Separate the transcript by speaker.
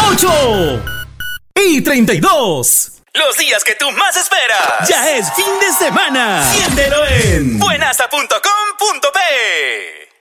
Speaker 1: 8:32.
Speaker 2: Los días que tú más esperas.
Speaker 1: Ya es fin de semana. Siéntelo en
Speaker 2: buenasta.com.p.